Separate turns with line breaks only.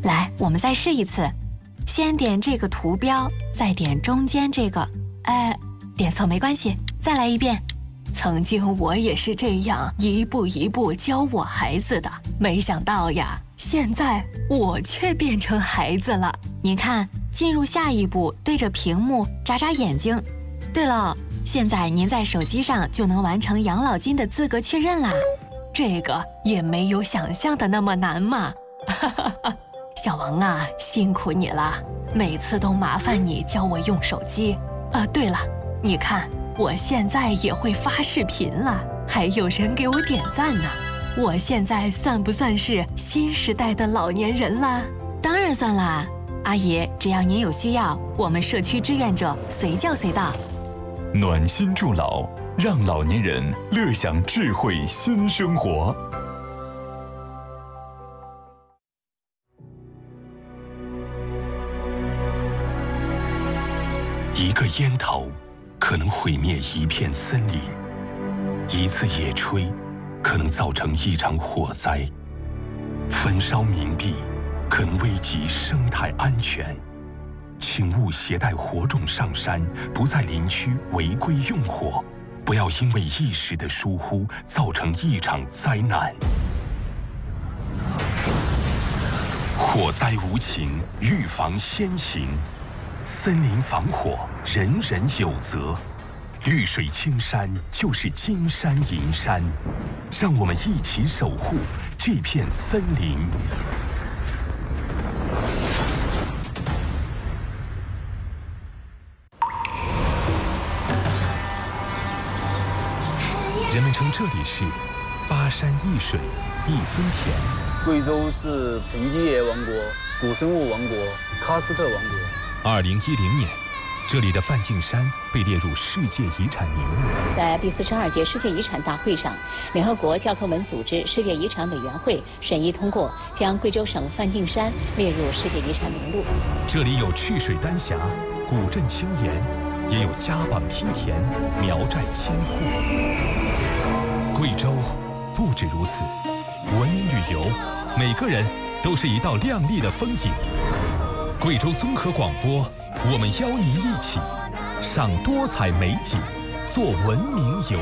来，我们再试一次，先点这个图标，再点中间这个，点错没关系，再来一遍。曾经我也是这样一步一步教我孩子的，没想到呀，现在我却变成孩子了。您看，进入下一步，对着屏幕眨眨眼睛。对了，现在您在手机上就能完成养老金的资格确认啦。这个也没有想象的那么难嘛。小王啊，辛苦你了，每次都麻烦你教我用手机。对了，你看。我现在也会发视频了，还有人给我点赞呢。我现在算不算是新时代的老年人啦？当然算啦，阿姨，只要您有需要，我们社区志愿者随叫随到。
暖心助老，让老年人乐享智慧新生活。一个烟头可能毁灭一片森林，一次野炊可能造成一场火灾，焚烧冥币可能危及生态安全。请勿携带火种上山，不在林区违规用火，不要因为一时的疏忽造成一场灾难。火灾无情，预防先行。森林防火，人人有责。绿水青山就是金山银山，让我们一起守护这片森林。人们称这里是巴山一水一分田。
贵州是沉积岩王国、古生物王国、喀斯特王国。
2010年，这里的梵净山被列入世界遗产名录。
在第42届世界遗产大会上，联合国教科文组织世界遗产委员会审议通过，将贵州省梵净山列入世界遗产名录。
这里有赤水丹霞、古镇青岩，也有家榜梯田、苗寨千户。贵州不止如此，文明旅游，每个人都是一道亮丽的风景。贵州综合广播，我们邀您一起赏多彩美景，做文明游。